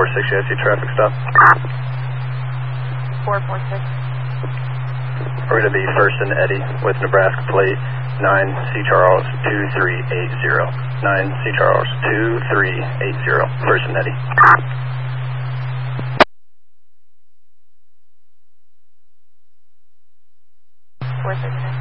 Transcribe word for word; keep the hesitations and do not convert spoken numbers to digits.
four six, you see traffic stop. four four six. We're going to be First and Eddy with Nebraska plate nine C Charles two three eight zero. nine C Charles two three eight zero. First and Eddy. four six nine.